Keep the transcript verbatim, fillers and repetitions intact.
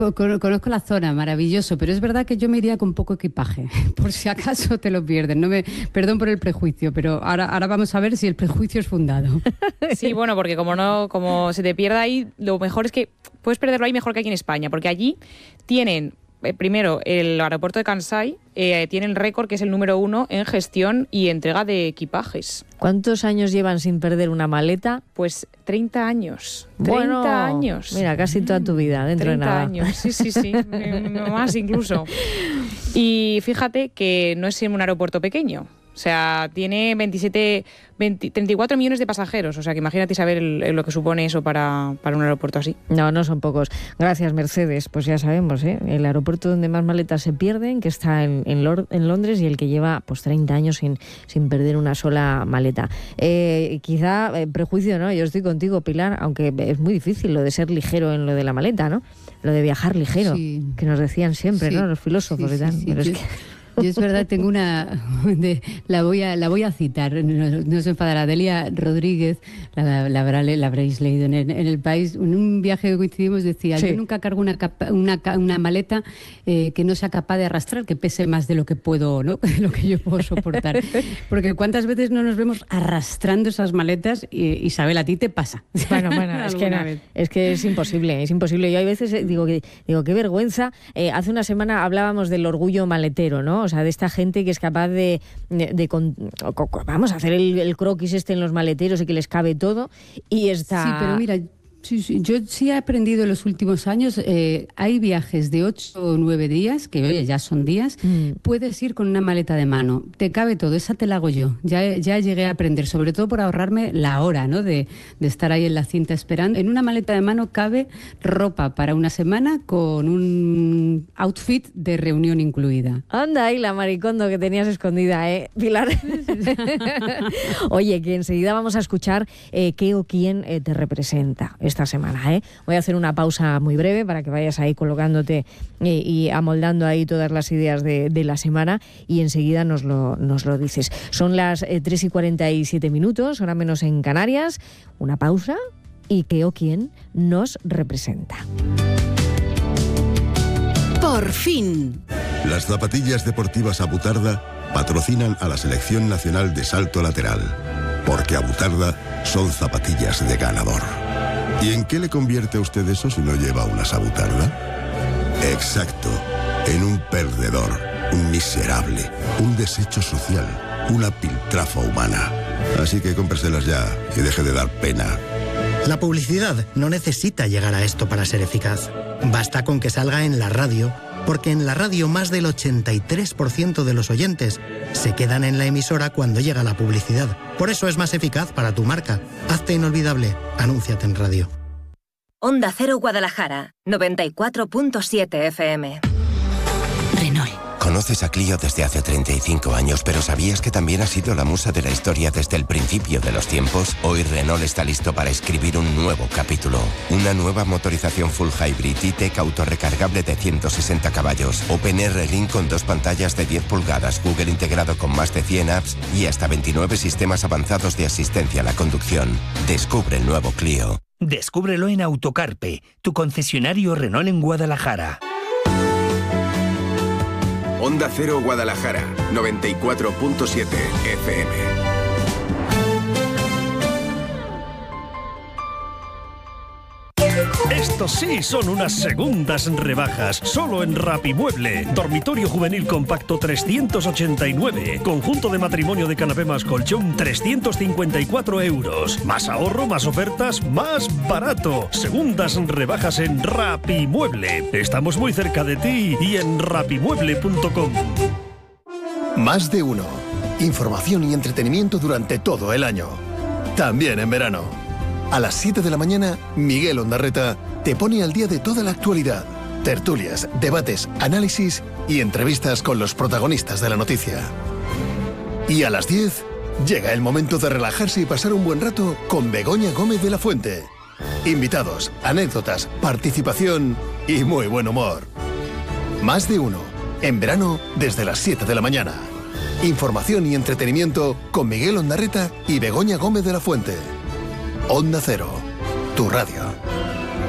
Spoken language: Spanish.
Conozco la zona, maravilloso, pero es verdad que yo me iría con poco equipaje, por si acaso te lo pierdes. No me, perdón por el prejuicio, pero ahora, ahora vamos a ver si el prejuicio es fundado. Sí, bueno, porque como no, como se te pierda ahí, lo mejor es que puedes perderlo ahí mejor que aquí en España, porque allí tienen... Primero, el aeropuerto de Kansai eh, tiene el récord, que es el número uno en gestión y entrega de equipajes. ¿Cuántos años llevan sin perder una maleta? Pues treinta años. Bueno, treinta años. Mira, casi toda tu vida, dentro de nada. treinta años, sí, sí, sí, más incluso. Y fíjate que no es un aeropuerto pequeño. O sea, tiene veintisiete, veinte, treinta y cuatro millones de pasajeros. O sea, que imagínate saber el, el, lo que supone eso para, para un aeropuerto así. No, no son pocos. Gracias, Mercedes. Pues ya sabemos, ¿eh? El aeropuerto donde más maletas se pierden, que está en, en, Lord, en Londres, y el que lleva pues treinta años sin, sin perder una sola maleta. Eh, quizá eh, prejuicio, ¿no? Yo estoy contigo, Pilar, aunque es muy difícil lo de ser ligero en lo de la maleta, ¿no? Lo de viajar ligero, sí. Que nos decían siempre, sí. ¿No? Los filósofos sí, y tal. Sí, sí. Pero Yo... es que... Yo es verdad, tengo una, de, la voy a la voy a citar, no, no se enfadará, Delia Rodríguez, la, la, la, la habréis leído en el, en el País, en un viaje que coincidimos decía, sí. Yo nunca cargo una, capa, una, una maleta eh, que no sea capaz de arrastrar, que pese más de lo que puedo, ¿no? De lo que yo puedo soportar, porque cuántas veces no nos vemos arrastrando esas maletas, y, Isabel, a ti te pasa. Bueno, bueno, es que, no, es que es imposible, es imposible. Yo hay veces digo que digo qué vergüenza. Eh, hace una semana hablábamos del orgullo maletero, ¿no? O sea, de esta gente que es capaz de, de, de, de vamos a hacer el, el croquis este en los maleteros y que les cabe todo, y está... Sí, pero mira... Sí, sí, yo sí he aprendido en los últimos años, eh, hay viajes de ocho o nueve días, que oye, ya son días, mm. Puedes ir con una maleta de mano, te cabe todo, esa te la hago yo, ya, ya llegué a aprender, sobre todo por ahorrarme la hora, ¿no? de, de estar ahí en la cinta esperando. En una maleta de mano cabe ropa para una semana con un outfit de reunión incluida. Anda ahí la maricondo que tenías escondida, ¿eh, Pilar? Oye, que enseguida vamos a escuchar eh, qué o quién eh, te representa esta semana, ¿eh? Voy a hacer una pausa muy breve para que vayas ahí colocándote y, y amoldando ahí todas las ideas de, de la semana, y enseguida nos lo, nos lo dices. Son las eh, tres y cuarenta y siete minutos, hora menos en Canarias. Una pausa y qué o quién nos representa. Por fin. Las zapatillas deportivas Abutarda patrocinan a la Selección Nacional de Salto Lateral, porque Abutarda son zapatillas de ganador. ¿Y en qué le convierte a usted eso si no lleva una Abutarda? Exacto, en un perdedor, un miserable, un desecho social, una piltrafa humana. Así que cómpreselas ya y deje de dar pena. La publicidad no necesita llegar a esto para ser eficaz. Basta con que salga en la radio, porque en la radio más del ochenta y tres por ciento de los oyentes se quedan en la emisora cuando llega la publicidad. Por eso es más eficaz para tu marca. Hazte inolvidable. Anúnciate en radio. Onda Cero Guadalajara, noventa y cuatro punto siete F M. Renault. Conoces a Clio desde hace treinta y cinco años, pero ¿sabías que también ha sido la musa de la historia desde el principio de los tiempos? Hoy Renault está listo para escribir un nuevo capítulo. Una nueva motorización full hybrid E-Tech autorrecargable de ciento sesenta caballos, OpenR Link con dos pantallas de diez pulgadas, Google integrado con más de cien apps y hasta veintinueve sistemas avanzados de asistencia a la conducción. Descubre el nuevo Clio. Descúbrelo en Autocarpe, tu concesionario Renault en Guadalajara. Onda Cero Guadalajara, noventa y cuatro punto siete F M. Estos sí son unas segundas rebajas, solo en Rapimueble. Dormitorio juvenil compacto trescientos ochenta y nueve. Conjunto de matrimonio de canapé más colchón trescientos cincuenta y cuatro euros. Más ahorro, más ofertas, más barato. Segundas rebajas en Rapimueble. Estamos muy cerca de ti y en rapimueble punto com. Más de uno. Información y entretenimiento durante todo el año. También en verano. A las siete de la mañana, Miguel Ondarreta te pone al día de toda la actualidad. Tertulias, debates, análisis y entrevistas con los protagonistas de la noticia. Y a las diez, llega el momento de relajarse y pasar un buen rato con Begoña Gómez de la Fuente. Invitados, anécdotas, participación y muy buen humor. Más de uno. En verano, desde las siete de la mañana. Información y entretenimiento con Miguel Ondarreta y Begoña Gómez de la Fuente. Onda Cero, tu radio.